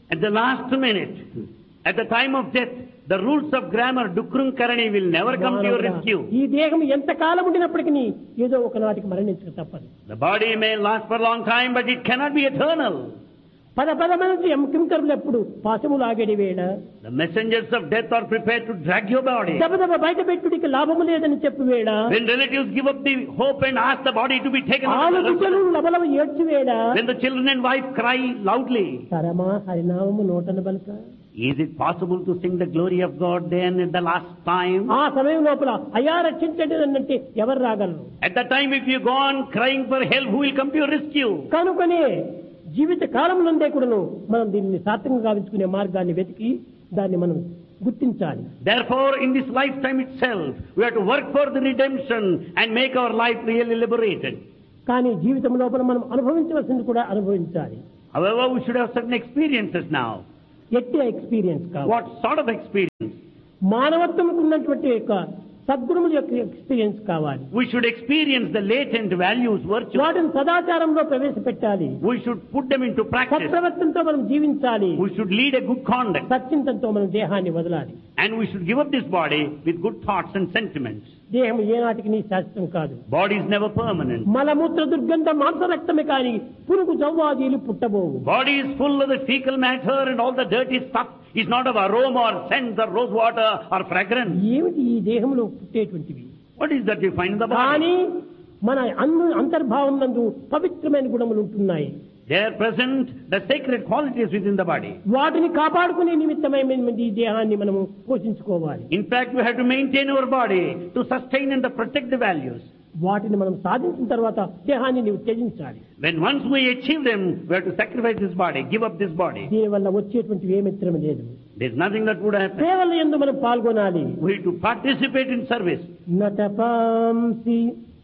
At the last minute, at the time of death, the rules of grammar, Dukrum Karani, will never come to your rescue. ఈ దేహం ఎంత కాలం ఉండినప్పటికీ ఏదో ఒకనాటికి మరణించక తప్పదు. The body may last for a long time, but it cannot be eternal. పదపదమంది కింకరులు ఎప్పుడు పాశములు ఆగడి వేళ The messengers of death are prepared to drag your body. దబదబ బయట పెట్టుడికి లాభము లేదని చెప్పి వేళ When relatives give up the hope and ask the body to be taken out, ఆలోచనలు లబలవ ఏడ్చి వేళ when the children and wife cry loudly, తరమా హరినామము నోటన బలక is it possible to sing the glory of God then at the last time? ఆ సమయం లోపల అయ్యా రక్షించండి అంటే ఎవరు రాగలరు? At that time, if you go on crying for help, who will come to your rescue? కనుకనే జీవిత కాలం నుండే కూడాను మనం దీన్ని సార్థకంగా గావించుకునే మార్గాన్ని వెతికి దాన్ని మనం గుర్తించాలి. Therefore, in this lifetime itself, we have to work for the redemption and make our life really liberated. కానీ జీవితం లోపల మనం అనుభవించవలసింది కూడా అనుభవించాలి. However, we should have certain experiences now. ఎట్టి ఎక్స్పీరియన్స్ కావాలి. What sort of experience? మానవత్వంకు ఉన్నటువంటి యొక్క సద్గుణముల యొక్క ఎక్స్పీరియన్స్ కావాలి. We should experience the latent values, virtues. వాటిని సదాచారంలో ప్రవేశపెట్టాలి. We should put them into practice. సత్ప్రవర్తనతో మనం జీవించాలి. We should lead a good conduct. సత్చింతనతో మనం దేహాన్ని వదలాలి. And we should give up this body with good thoughts and sentiments. దేహం ఏనాటికి నీ శాశ్వతం కాదు. Body is never permanent. మలమూత్ర దుర్గంధ మాంస రక్తమే కాని పురుగు జవ్వాదీలు పుట్టబోవు. Body is full of the fecal matter and all the dirty stuff is not of aroma or scent or rose water or fragrance. ఏమిటి ఈ దేహంలో పుట్టేటువంటివి? What is that you find in the body? కానీ మన అంతర్భావం నందు పవిత్రమైన గుణములు ఉంటున్నాయి. They are present, the sacred qualities within the body. వాటిని కాపాడుకునే నిమిత్తమైన ఈ దేహాన్ని మనము పోషించుకోవాలి. In fact, we have to maintain our body to sustain and to protect the values. వాటిని మనం సాధించిన తర్వాత దేహాన్ని నీవు త్యజించాలి. When once we achieve them, we have to sacrifice this body, give up this body. దీనివల్ల వచ్చేటువంటి ఏ మిత్రం లేదు. There is nothing that would happen. సేవల యందు మనం పాల్గొనాలి. We have to participate in service. నతపాంసి